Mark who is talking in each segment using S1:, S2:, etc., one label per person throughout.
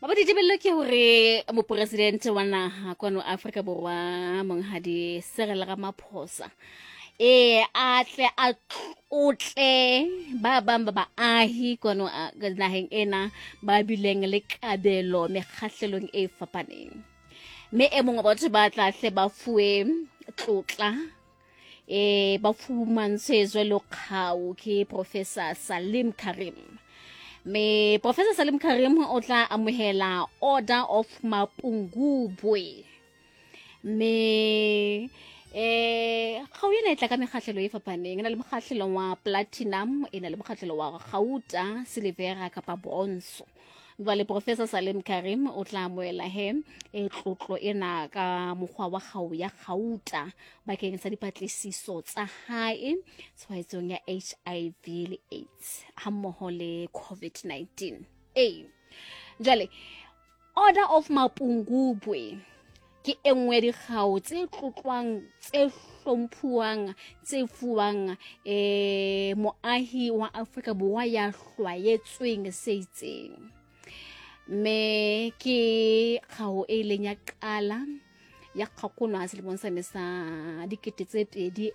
S1: Ba di tebello ke hore mopresidente wa naha kwano Afrika Borwa monghadi Cyril Ramaphosa a tle a tlotle ba bang ba baahi kwano naheng ena ba bileng le kabelo mekgahlelong e fapaneng. Me e mong wa batho ba tla hle ba fuwe tlotla ba fumantshwe jwalo kgau ke Professor Salim Karim. Me Professor Salim Karim o tla amohela Order of Mapungubwe. Me kgau ena e tla ka mekgahlelo e fapaneng. E na le mokgahlelo wa platinum, e na le mokgahlelo wa gauta, silver kapa bronze. Jwale Professor Salim Karim o tla amohela tlotlo ena ka mokgwa wa kgau ya gauta bakeng sa dipatlisiso tsa hae tshwaetsong ya HIV le AIDS hammoho le COVID-19. Jwale Order of Mapungubwe ke engwe dikgau tse tlotlwang, tse hlomphuwang, tse fuwang moahi wa Afrika Borwa ya hlwaetsweng se itseng. Me ke kgau e leng ya qala ya kgakonwa selemong sa 2012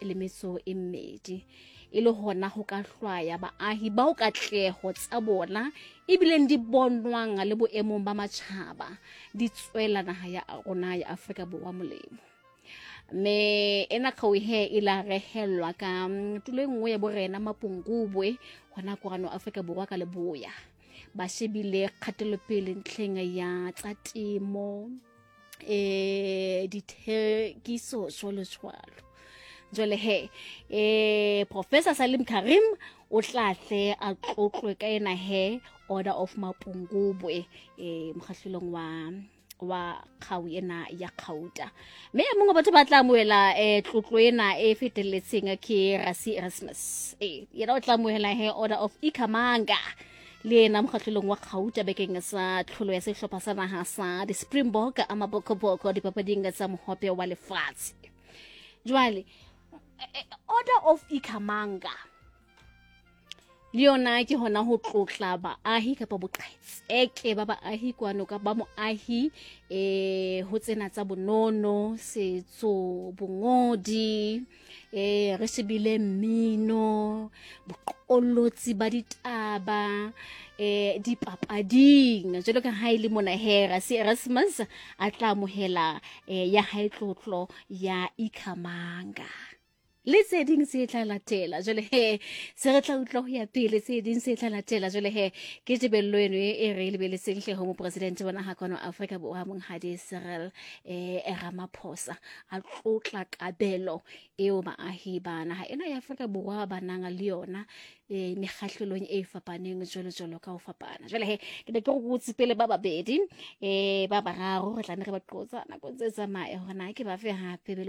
S1: e le hona ho ka hlwaya baahi ba ho katleho tsa bona ebile di bonwang le boemong ba matjhaba di tswela naha ya rona ya Afrika Borwa molemo. Me ena kgau e la rehelwa ka tulo engwe ya borena Mapungubwe hona kwano Afrika Borwa ka Leboya. Ba shebile kgatelopele ntlheng ya tsa temo dithekiso jwalo. Jwale Professor Salim Karim o tla hle a tlotlwe ka ena Order of Mapungubwe mokgahlelong wa kgau ena ya gauta. Me e mongwe batho ba tla amohela tlotlo ena e fetelletseng ke Rassie Erasmus. Yena o tla amohela Order of Ikhamanga le ena mokgahlelong wa gauta bekeng sa tlholo ya sehlopha sa naha sa di Springbok a Mabokoboko dipapading tsa mohope wa lefatshe. Jwale Order of Ikhamanga le yona ke hona ho tlotla baahi kapa boqhetseke ba baahi kwano ka ba moahi ho tsena tsa bonono, setso, bongodi, re shebile mmino, boqolotsi ba ditaba dipapading jwalo ka ha ile mona Rassie Erasmus a tla amohela ya hae tlotlo ya Ikhamanga. Le tse ding se tla latela jwale se re tla utlwa ho ya pele tse ding se tla latela jwale ke tebello eno e re lebeletseng hle ho mopresidente wa naha kwano Afrika Borwa monghadi Cyril Ramaphosa a tlotla kabelo eo baahi ba naha ena ya Afrika Borwa ba nang le yona mekgahlelong e fapaneng jwalo ka ho fapana. Jwale ke ne ke go botse pele ba babedi ba bararo re tla ne re ba qotsa nako tse tsamaya hore na ke ba fe hape